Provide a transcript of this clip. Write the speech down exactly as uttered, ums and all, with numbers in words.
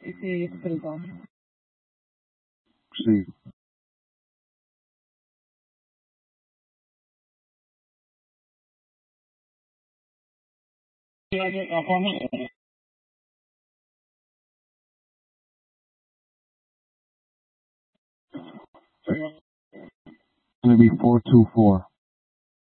Sí, expresa. Sí. It's gonna be four two four.